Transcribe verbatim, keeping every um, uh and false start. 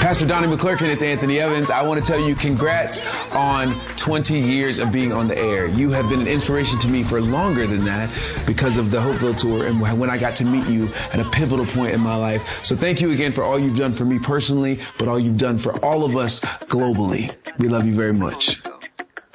Pastor Donnie McClurkin, it's Anthony Evans. I want to tell you congrats on twenty years of being on the air. You have been an inspiration to me for longer than that because of the Hopeville tour and when I got to meet you at a pivotal point in my life. So thank you again for all you've done for me personally, but all you've done for all of us globally. We love you very much.